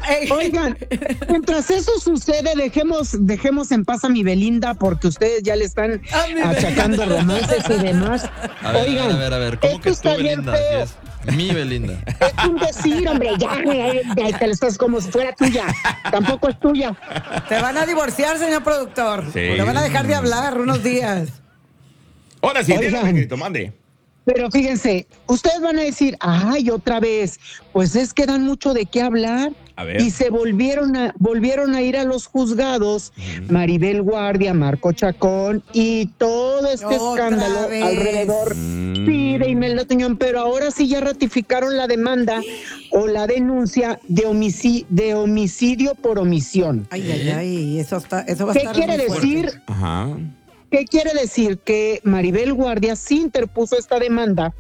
Oigan, mientras eso sucede, dejemos en paz a mi Belinda, porque ustedes ya le están achacando romances y demás. Oigan, a ver, ¿cómo que está tu bien Belinda? feo. Sí, es mi Belinda. Es un decir, hombre, ya te lo estás como si fuera tuya. Tampoco es tuya. Te van a divorciar, señor productor. Sí. Te van a dejar de hablar unos días. Ahora sí, Oigan. dígame, grito, mande. Pero fíjense, ustedes van a decir, ay, otra vez, pues es que dan mucho de qué hablar. A ver. Y se volvieron a ir a los juzgados, Maribel Guardia, Marco Chacón y todo este Otra escándalo vez. alrededor sí, de Imelda Tuñón, pero ahora sí ya ratificaron la demanda o la denuncia de homicidio por omisión. Ay, eso va a ¿Qué estar quiere muy fuerte. decir? Ajá. ¿Qué quiere decir? Que Maribel Guardia sí interpuso esta demanda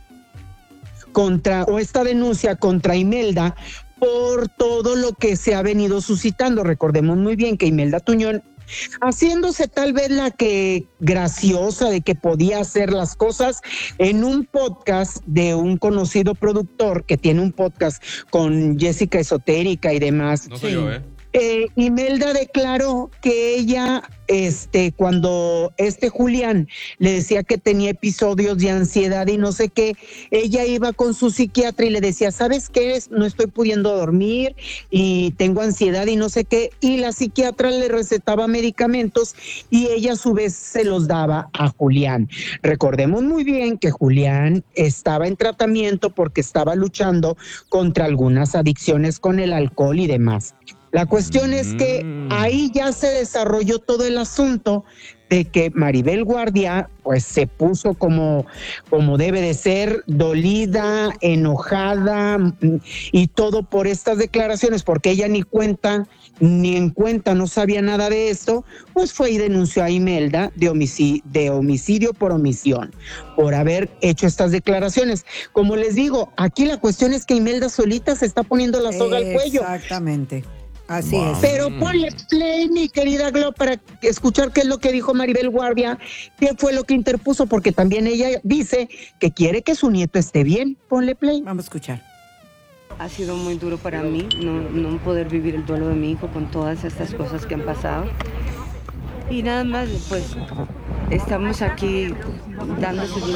esta denuncia contra Imelda por todo lo que se ha venido suscitando. Recordemos muy bien que Imelda Tuñón, haciéndose tal vez la que graciosa de que podía hacer las cosas, en un podcast de un conocido productor que tiene un podcast con Jessica Esotérica y demás. No soy yo, ¿eh? Imelda declaró que ella, cuando Julián le decía que tenía episodios de ansiedad y no sé qué, ella iba con su psiquiatra y le decía, ¿sabes qué? No estoy pudiendo dormir y tengo ansiedad y no sé qué, y la psiquiatra le recetaba medicamentos y ella a su vez se los daba a Julián. Recordemos muy bien que Julián estaba en tratamiento porque estaba luchando contra algunas adicciones con el alcohol y demás. La cuestión es que ahí ya se desarrolló todo el asunto de que Maribel Guardia pues se puso como debe de ser, dolida, enojada y todo por estas declaraciones, porque ella ni en cuenta no sabía nada de esto, pues fue y denunció a Imelda de homicidio por omisión, por haber hecho estas declaraciones. Como les digo, aquí la cuestión es que Imelda solita se está poniendo la soga al cuello. Exactamente. Así es. Pero ponle play, mi querida Glo, para escuchar qué es lo que dijo Maribel Guardia, qué fue lo que interpuso, porque también ella dice que quiere que su nieto esté bien. Ponle play. Vamos a escuchar. Ha sido muy duro para mí no poder vivir el duelo de mi hijo con todas estas cosas que han pasado. Y nada más, pues, estamos aquí dando seguimiento